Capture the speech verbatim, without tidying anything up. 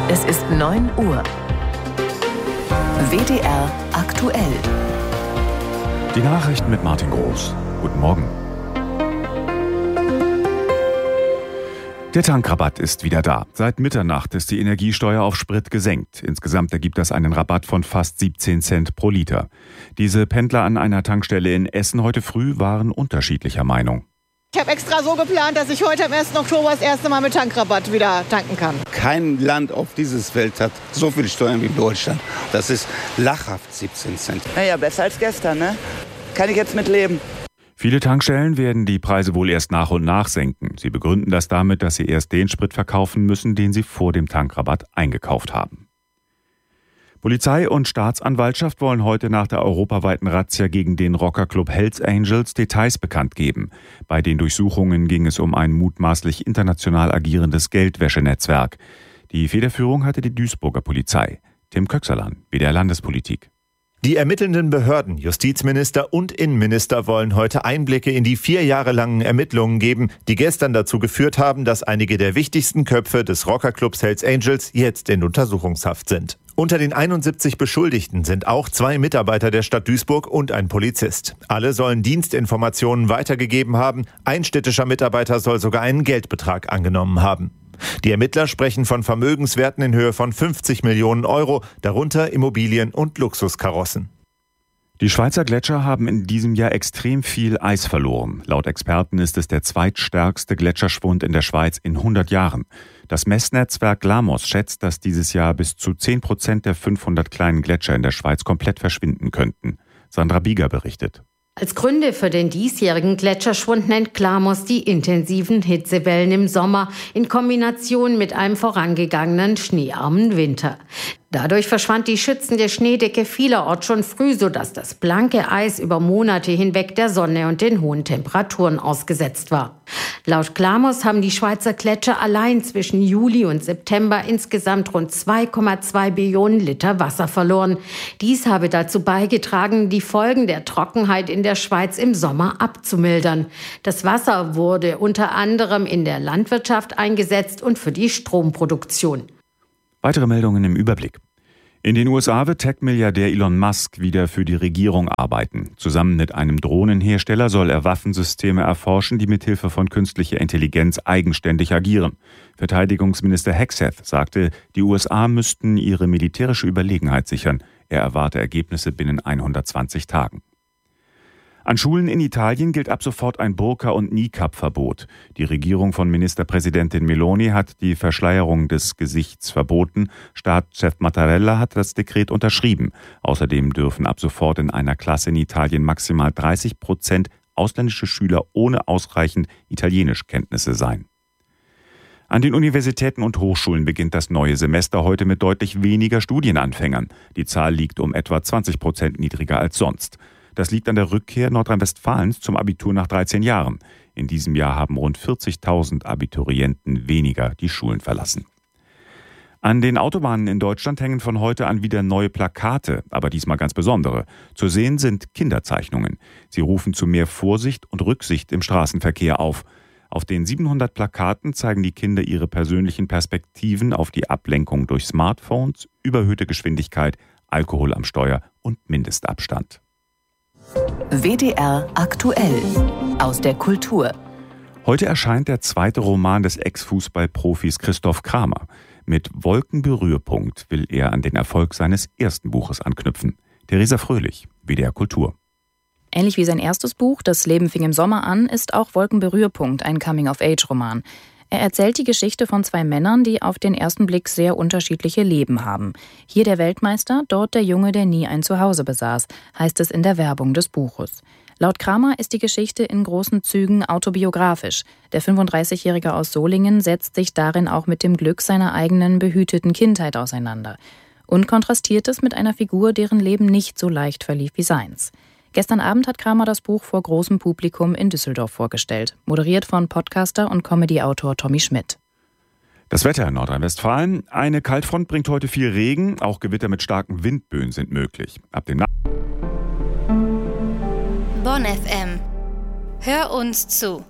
Es ist neun Uhr. W D R aktuell. Die Nachrichten mit Martin Groß. Guten Morgen. Der Tankrabatt ist wieder da. Seit Mitternacht ist die Energiesteuer auf Sprit gesenkt. Insgesamt ergibt das einen Rabatt von fast siebzehn Cent pro Liter. Diese Pendler an einer Tankstelle in Essen heute früh waren unterschiedlicher Meinung. Ich habe extra so geplant, dass ich heute am ersten Oktober das erste Mal mit Tankrabatt wieder tanken kann. Kein Land auf dieses Welt hat so viel Steuern wie Deutschland. Das ist lachhaft, siebzehn Cent. Naja, besser als gestern, ne? Kann ich jetzt mit leben. Viele Tankstellen werden die Preise wohl erst nach und nach senken. Sie begründen das damit, dass sie erst den Sprit verkaufen müssen, den sie vor dem Tankrabatt eingekauft haben. Polizei und Staatsanwaltschaft wollen heute nach der europaweiten Razzia gegen den Rockerclub Hells Angels Details bekannt geben. Bei den Durchsuchungen ging es um ein mutmaßlich international agierendes Geldwäschenetzwerk. Die Federführung hatte die Duisburger Polizei. Tim Köxerlan, W D R Landespolitik. Die ermittelnden Behörden, Justizminister und Innenminister wollen heute Einblicke in die vier Jahre langen Ermittlungen geben, die gestern dazu geführt haben, dass einige der wichtigsten Köpfe des Rockerclubs Hells Angels jetzt in Untersuchungshaft sind. Unter den einundsiebzig Beschuldigten sind auch zwei Mitarbeiter der Stadt Duisburg und ein Polizist. Alle sollen Dienstinformationen weitergegeben haben. Ein städtischer Mitarbeiter soll sogar einen Geldbetrag angenommen haben. Die Ermittler sprechen von Vermögenswerten in Höhe von fünfzig Millionen Euro, darunter Immobilien und Luxuskarossen. Die Schweizer Gletscher haben in diesem Jahr extrem viel Eis verloren. Laut Experten ist es der zweitstärkste Gletscherschwund in der Schweiz in hundert Jahren. Das Messnetzwerk Lamos schätzt, dass dieses Jahr bis zu zehn Prozent der fünfhundert kleinen Gletscher in der Schweiz komplett verschwinden könnten. Sandra Bieger berichtet. Als Gründe für den diesjährigen Gletscherschwund nennt Klamos die intensiven Hitzewellen im Sommer in Kombination mit einem vorangegangenen schneearmen Winter. Dadurch verschwand die schützende Schneedecke vielerorts schon früh, sodass das blanke Eis über Monate hinweg der Sonne und den hohen Temperaturen ausgesetzt war. Laut Klamos haben die Schweizer Gletscher allein zwischen Juli und September insgesamt rund zwei Komma zwei Billionen Liter Wasser verloren. Dies habe dazu beigetragen, die Folgen der Trockenheit in der Schweiz im Sommer abzumildern. Das Wasser wurde unter anderem in der Landwirtschaft eingesetzt und für die Stromproduktion. Weitere Meldungen im Überblick. In den U S A wird Tech-Milliardär Elon Musk wieder für die Regierung arbeiten. Zusammen mit einem Drohnenhersteller soll er Waffensysteme erforschen, die mithilfe von künstlicher Intelligenz eigenständig agieren. Verteidigungsminister Hegseth sagte, die U S A müssten ihre militärische Überlegenheit sichern. Er erwarte Ergebnisse binnen hundertzwanzig Tagen. An Schulen in Italien gilt ab sofort ein Burka- und Niqab-Verbot. Die Regierung von Ministerpräsidentin Meloni hat die Verschleierung des Gesichts verboten. Staatschef Mattarella hat das Dekret unterschrieben. Außerdem dürfen ab sofort in einer Klasse in Italien maximal dreißig Prozent ausländische Schüler ohne ausreichend Italienischkenntnisse sein. An den Universitäten und Hochschulen beginnt das neue Semester heute mit deutlich weniger Studienanfängern. Die Zahl liegt um etwa zwanzig Prozent niedriger als sonst. Das liegt an der Rückkehr Nordrhein-Westfalens zum Abitur nach dreizehn Jahren. In diesem Jahr haben rund vierzigtausend Abiturienten weniger die Schulen verlassen. An den Autobahnen in Deutschland hängen von heute an wieder neue Plakate, aber diesmal ganz besondere. Zu sehen sind Kinderzeichnungen. Sie rufen zu mehr Vorsicht und Rücksicht im Straßenverkehr auf. Auf den siebenhundert Plakaten zeigen die Kinder ihre persönlichen Perspektiven auf die Ablenkung durch Smartphones, überhöhte Geschwindigkeit, Alkohol am Steuer und Mindestabstand. W D R aktuell aus der Kultur. Heute erscheint der zweite Roman des Ex-Fußballprofis Christoph Kramer. Mit Wolkenberührpunkt will er an den Erfolg seines ersten Buches anknüpfen. Theresa Fröhlich, W D R Kultur. Ähnlich wie sein erstes Buch, Das Leben fing im Sommer an, ist auch Wolkenberührpunkt ein Coming-of-Age-Roman. Er erzählt die Geschichte von zwei Männern, die auf den ersten Blick sehr unterschiedliche Leben haben. Hier der Weltmeister, dort der Junge, der nie ein Zuhause besaß, heißt es in der Werbung des Buches. Laut Kramer ist die Geschichte in großen Zügen autobiografisch. Der fünfunddreißigjährige aus Solingen setzt sich darin auch mit dem Glück seiner eigenen behüteten Kindheit auseinander und kontrastiert es mit einer Figur, deren Leben nicht so leicht verlief wie seins. Gestern Abend hat Kramer das Buch vor großem Publikum in Düsseldorf vorgestellt, moderiert von Podcaster und Comedy-Autor Tommy Schmidt. Das Wetter in Nordrhein-Westfalen. Eine Kaltfront bringt heute viel Regen, auch Gewitter mit starken Windböen sind möglich. Ab dem Na- Bonn F M. Hör uns zu.